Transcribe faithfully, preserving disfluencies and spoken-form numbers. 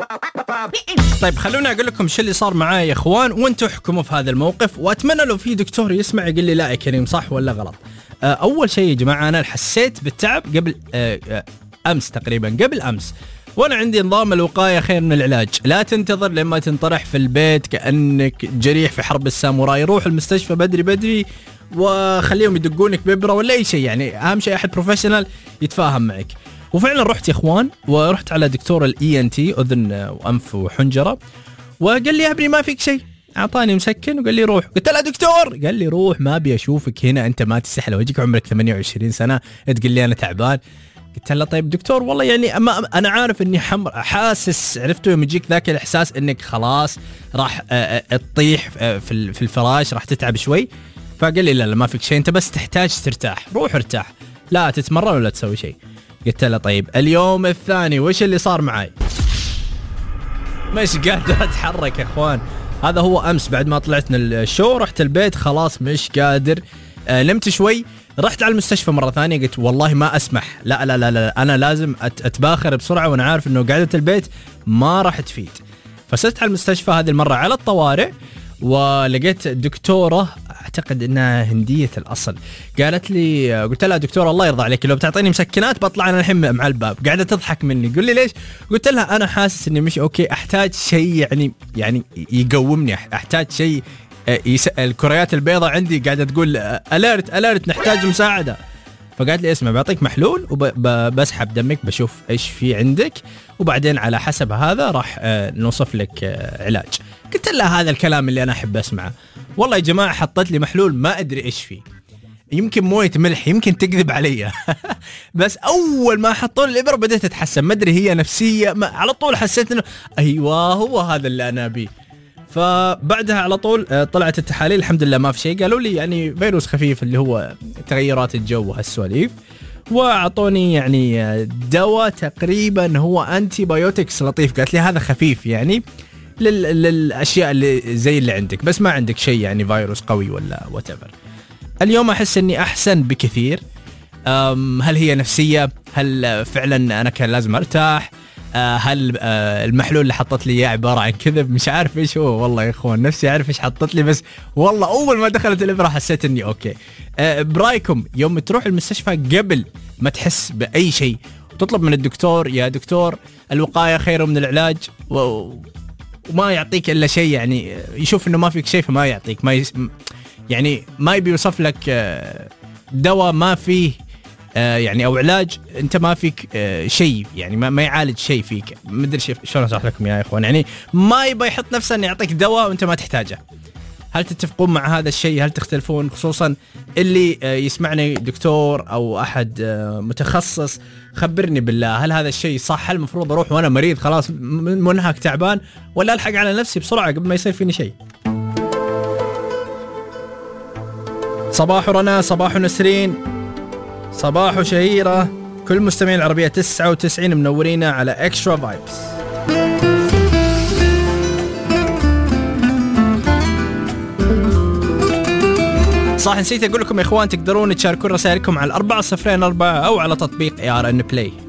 طيب خلوني أقول لكم شو اللي صار معاي يا إخوان وأنتوا احكموا في هذا الموقف، وأتمنى لو في دكتور يسمع يقول لي لا يا كريم صح ولا غلط. أول شيء يا جماعة أنا حسيت بالتعب قبل أمس تقريبا قبل أمس، وأنا عندي نظام الوقاية خير من العلاج. لا تنتظر لما تنطرح في البيت كأنك جريح في حرب الساموراي، روح المستشفى بدري بدري وخليهم يدقونك بإبرة ولا أي شيء، يعني أهم شيء أحد بروفيشنال يتفاهم معك. وفعلا رحت يا إخوان ورحت على دكتور الإي إن تي أذن وأنف وحنجرة، وقال لي يا ابني ما فيك شيء، أعطاني مسكن وقال لي روح. قلت له دكتور، قال لي روح ما أبي أشوفك هنا، أنت ما تستحل وجهك، عمرك ثمانية وعشرين سنة تقول لي أنا تعبان. قلت له طيب دكتور والله يعني أما أنا عارف إني حمر حاسس، عرفتوا يوم يجيك ذاك الإحساس إنك خلاص راح تطيح في في الفراش راح تتعب شوي. فقال لي لا لا ما فيك شيء، أنت بس تحتاج ترتاح، روح ارتاح، لا تتمرن ولا تسوي شيء. قلت له طيب اليوم الثاني وش اللي صار معي؟ مش قادر أتحرك يا إخوان. هذا هو أمس بعد ما طلعت من الشو رحت البيت خلاص مش قادر. آه نمت شوي، رحت على المستشفى مرة ثانية، قلت والله ما أسمح، لا لا لا, لا أنا لازم أتباخر بسرعة وأنا عارف إنه قعدة البيت ما راح تفيد. فسرت على المستشفى هذه المرة على الطوارئ، ولقيت دكتورة أعتقد إنها هندية الأصل. قالت لي، قلت لها دكتورة الله يرضى عليك لو بتعطيني مسكنات بطلع أنا الحين مع الباب. قاعدة تضحك مني، قل لي ليش؟ قلت لها أنا حاسس إني مش أوكي، أحتاج شيء يعني يعني يقومني، أحتاج شيء يس... الكريات البيضاء عندي قاعدة تقول أليرت أليرت نحتاج مساعدة. فقالت لي اسمع بعطيك محلول وبسحب دمك بشوف إيش في عندك، وبعدين على حسب هذا راح نوصف لك علاج. قلت لها هذا الكلام اللي أنا أحب أسمعه. والله يا جماعة حطت لي محلول ما أدري إيش فيه، يمكن موية ملح، يمكن تكذب علي بس أول ما حطوا لي الإبرة بدأت أتحسن، ما أدري هي نفسية، ما على طول حسيت إنه أيوة هو هذا اللي أنا أبيه. فبعدها على طول طلعت التحاليل الحمد لله ما في شيء، قالوا لي يعني فيروس خفيف اللي هو تغيرات الجو وهالسواليف، وأعطوني يعني دواء تقريبا هو أنتي بايوتكس لطيف. قالت لي هذا خفيف يعني لل... للأشياء اللي زي اللي عندك، بس ما عندك شيء يعني فيروس قوي ولا whatever. اليوم أحس أني أحسن بكثير. هل هي نفسية؟ هل فعلا أنا كان لازم أرتاح؟ هل المحلول اللي حطت لي إياه عبارة عن كذب؟ مش عارف إيش هو والله يا إخوان، نفسي أعرف إيش حطت لي، بس والله أول ما دخلت الإبرة حسيت أني أوكي. برايكم يوم تروح المستشفى قبل ما تحس بأي شيء وتطلب من الدكتور يا دكتور الوقاية خير من العلاج، و وما يعطيك إلا شيء يعني يشوف إنه ما فيك شيء فما يعطيك، ما يس... يعني ما يبي يوصف لك دواء ما فيه يعني أو علاج أنت ما فيك شيء، يعني ما, ما يعالج شيء فيك. ما أدري شلون أشرح لكم يا إخوان، يعني ما يبي يحط نفسه إنه يعطيك دواء وأنت ما تحتاجه. هل تتفقون مع هذا الشيء؟ هل تختلفون؟ خصوصا اللي يسمعني دكتور أو أحد متخصص، خبرني بالله هل هذا الشيء صح؟ هل المفروض أروح وأنا مريض خلاص منهك تعبان، ولا ألحق على نفسي بسرعة قبل ما يصير فيني شيء؟ صباح رنا، صباح نسرين، صباح شهيرة، كل مستمعين العربية تسعة وتسعين منورينا على إكسترا فايبس. صح نسيت أقول لكم يا إخوان تقدرون تشاركون رسائلكم على الأربعة صفرين أربعة أو على تطبيق إي آر إن بلاي.